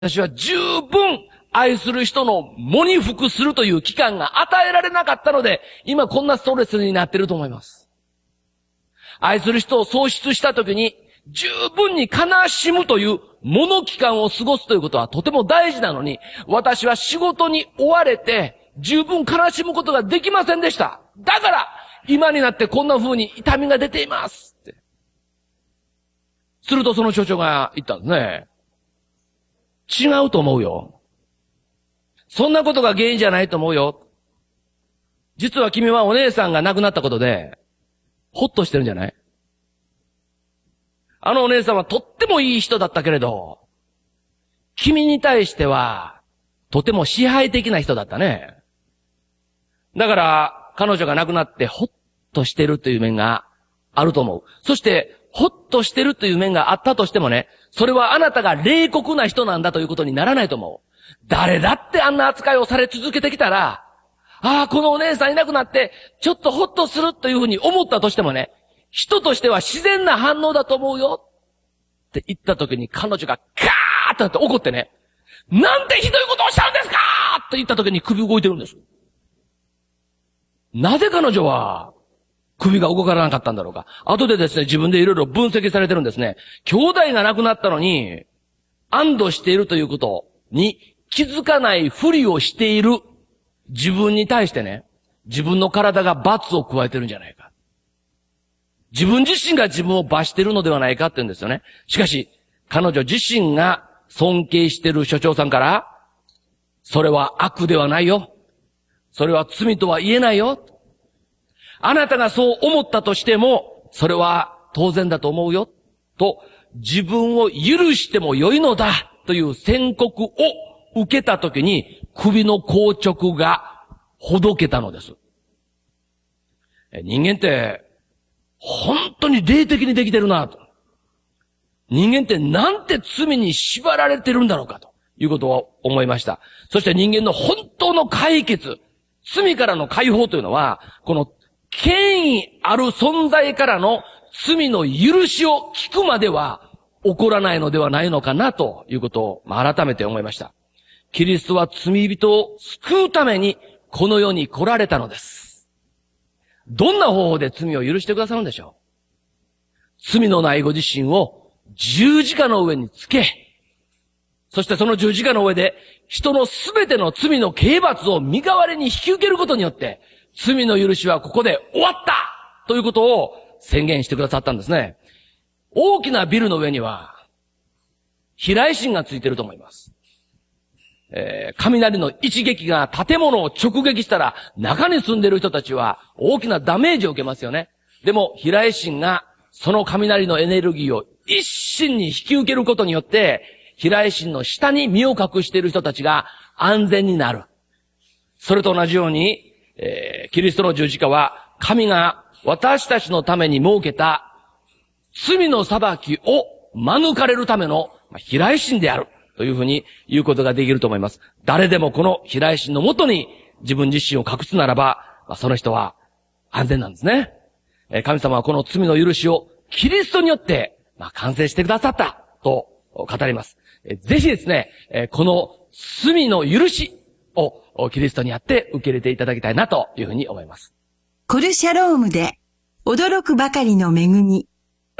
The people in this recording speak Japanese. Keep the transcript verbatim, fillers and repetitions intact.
私は十分愛する人の喪に服するという期間が与えられなかったので、今こんなストレスになっていると思います。愛する人を喪失したときに、十分に悲しむという喪の期間を過ごすということはとても大事なのに、私は仕事に追われて、十分悲しむことができませんでした。だから、今になってこんな風に痛みが出ていますって。するとその所長が言ったんですね。違うと思うよ。そんなことが原因じゃないと思うよ。実は君はお姉さんが亡くなったことで、ほっとしてるんじゃない？あのお姉さんはとってもいい人だったけれど、君に対しては、とても支配的な人だったね。だから、彼女が亡くなってほっとしてるという面があると思う。そして、ほっとしてるという面があったとしてもね、それはあなたが冷酷な人なんだということにならないと思う。誰だってあんな扱いをされ続けてきたら、ああ、このお姉さんいなくなって、ちょっとほっとするというふうに思ったとしてもね、人としては自然な反応だと思うよって言った時に彼女がガーッとなって怒ってね、なんてひどいことをおっしゃるんですかって言った時に首動いてるんです。なぜ彼女は首が動からなかったんだろうか。後でですね、自分でいろいろ分析されてるんですね。兄弟が亡くなったのに、安堵しているということに気づかないふりをしている自分に対してね、自分の体が罰を加えてるんじゃないか。自分自身が自分を罰しているのではないかって言うんですよね。しかし、彼女自身が尊敬している所長さんから、それは悪ではないよ。それは罪とは言えないよ。あなたがそう思ったとしても、それは当然だと思うよ。と、自分を許しても良いのだという宣告を受けたときに、首の硬直がほどけたのです。人間って、本当に霊的にできてるなと。人間ってなんて罪に縛られてるんだろうかということを思いました。そして人間の本当の解決、罪からの解放というのは、この権威ある存在からの罪の許しを聞くまでは起こらないのではないのかなということを、まあ、改めて思いました。キリストは罪人を救うためにこの世に来られたのです。どんな方法で罪を許してくださるんでしょう。罪のないご自身を十字架の上につけ、そしてその十字架の上で人のすべての罪の刑罰を身代わりに引き受けることによって、罪の許しはここで終わったということを宣言してくださったんですね。大きなビルの上には、避雷針がついていると思います。えー、雷の一撃が建物を直撃したら、中に住んでいる人たちは大きなダメージを受けますよね。でも、避雷針がその雷のエネルギーを一身に引き受けることによって、避雷針の下に身を隠している人たちが安全になる。それと同じように、えー、キリストの十字架は神が私たちのために設けた罪の裁きを免れるための避雷針であるというふうに言うことができると思います。誰でもこの避雷針のもとに自分自身を隠すならば、まあ、その人は安全なんですね。えー、神様はこの罪の許しをキリストによって、まあ、完成してくださったと語ります。えー、ぜひですね、えー、この罪の許しをキリストにあって受け入れていただきたいなというふうに思います。 コルシャロームで驚くばかりの恵み。